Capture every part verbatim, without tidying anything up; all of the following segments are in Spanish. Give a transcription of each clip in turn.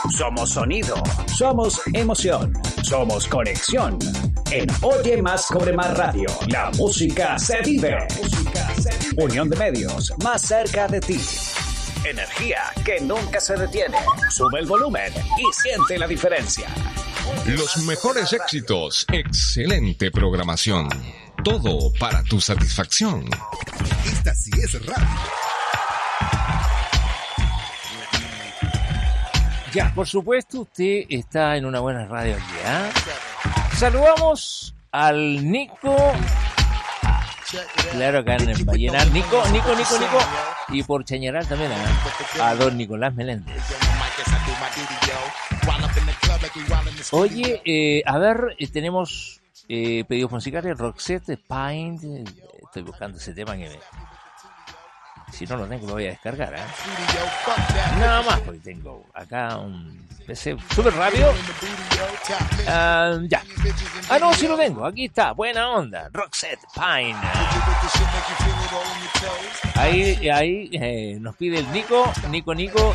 somos sonido, somos emoción, somos conexión. En Oye Más Cobre Más Radio, la música se vive. Unión de medios, más cerca de ti. Energía que nunca se detiene. Sube el volumen y siente la diferencia. Los mejores éxitos, excelente programación. Todo para tu satisfacción. Esta sí es radio. Ya, por supuesto, usted está en una buena radio aquí, ¿eh? Saludamos al Nico. Claro, acá en el Vallenar. Nico, Nico, Nico, Nico. Y por Chañaral también a, a don Nicolás Meléndez. Oye, eh, a ver, eh, tenemos eh, pedidos musicales, Roxette, Pint. Eh, estoy buscando ese tema que me... Si no lo tengo, lo voy a descargar, ¿eh? Nada más, porque tengo acá un P C súper rápido. Uh, ya. Ah, no, sí lo tengo. Aquí está. Buena onda. Roxette Pine. Ahí, ahí eh, nos pide el Nico, Nico, Nico,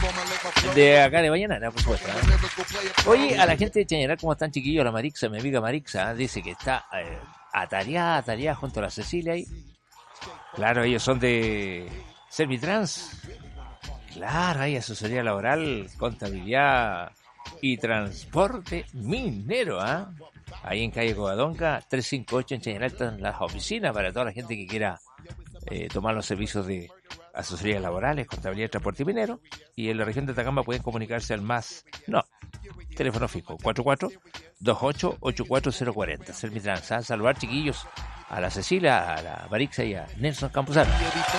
de acá de Vallenara, por supuesto, ¿eh? Oye, a la gente de Chañaral, ¿cómo están, chiquillos? La Marixa, mi amiga Marixa, ¿eh? Dice que está eh, atareada, atareada junto a la Cecilia ahí. Claro, ellos son de Servitrans. Claro, hay asesoría laboral, contabilidad y transporte minero, ¿ah? ¿eh? Ahí en calle Covadonga, trescientos cincuenta y ocho en Chañaral están las oficinas para toda la gente que quiera eh, tomar los servicios de asesorías laborales, contabilidad, transporte minero. Y en la región de Atacama pueden comunicarse al más, no, teléfono fijo, cuatro cuatro dos ocho ocho cuatro cero cuatro cero. Servitrans, ¿ah? Saludar, chiquillos, a la Cecilia, a la Marixa y a Nelson Campuzano.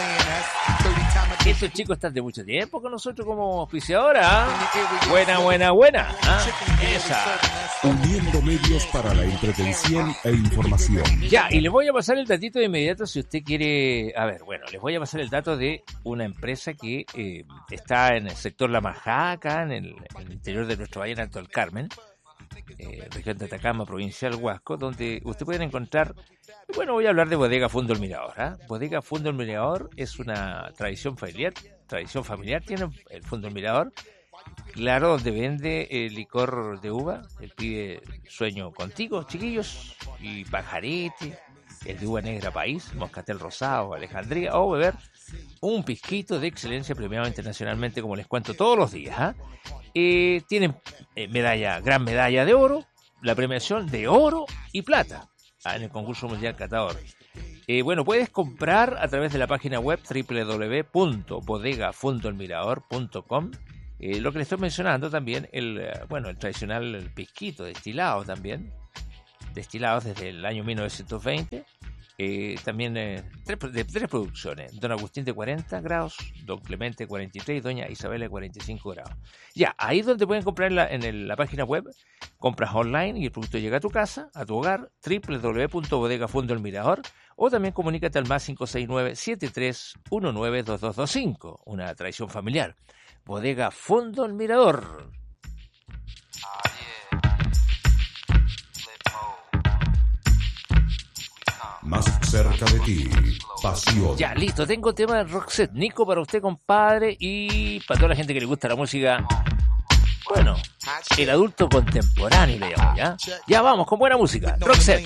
Estos chicos están de mucho tiempo con nosotros como auspiciadora. ¿eh? Buena, buena, buena. ¿eh? Esa. Uniendo medios para la entretención e información. Ya, y les voy a pasar el datito de inmediato si usted quiere... A ver, bueno, les voy a pasar el dato de una empresa que eh, está en el sector La Majaca, en el, en el interior de nuestro valle en Alto del Carmen. Eh, región de Atacama, provincial Huasco, donde usted puede encontrar, bueno, voy a hablar de Bodega Fundo El Mirador. ¿eh? Bodega Fundo El Mirador es una tradición familiar, tradición familiar tiene el Fundo El Mirador, claro, donde vende el licor de uva, el pibe Sueño Contigo, chiquillos, y Pajarete, el de uva negra País, Moscatel Rosado, Alejandría, o beber un pisquito de excelencia premiado internacionalmente, como les cuento todos los días. ¿eh? Eh, tienen eh, medalla, gran medalla de oro, la premiación de oro y plata ah, en el concurso mundial catador. Eh, bueno, puedes comprar a través de la página web doble u doble u doble u punto bodega fundo el mirador punto com. Eh, lo que les estoy mencionando también, el eh, bueno, el tradicional el pisquito destilado también, destilados desde el año mil novecientos veinte. Eh, también eh, tres, de tres producciones, Don Agustín de cuarenta grados, Don Clemente cuarenta y tres y Doña Isabela de cuarenta y cinco grados. Ya, ahí es donde pueden comprar en la, en el, la página web, compras online y el producto llega a tu casa, a tu hogar, doble u doble u doble u punto bodega fundo el mirador, o también comunícate al más cinco seis nueve siete tres uno nueve dos dos dos cinco, una tradición familiar. Bodega Fundo el Mirador. Más cerca de ti, pasión. Ya, listo, tengo tema de Roxette. Nico, para usted, compadre, y para toda la gente que le gusta la música, bueno, el adulto contemporáneo le llamo, ¿ya? Ya vamos, con buena música. Roxette.